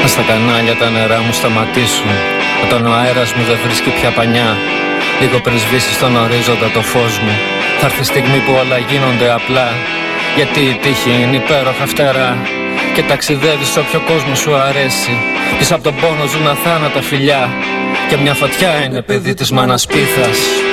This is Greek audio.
Αν στα κανάλια τα νερά μου σταματήσουν, όταν ο αέρας μου δεν βρίσκει πια πανιά, λίγο πριν σβήσει στον ορίζοντα το φως μου, θα έρθει η στιγμή που όλα γίνονται απλά. Γιατί η τύχη είναι υπέροχα φτερά και ταξιδεύει σε όποιο κόσμο σου αρέσει. Πίσω από τον πόνο ζουν αθάνατα φιλιά και μια φωτιά είναι παιδί της μάνας πίθας.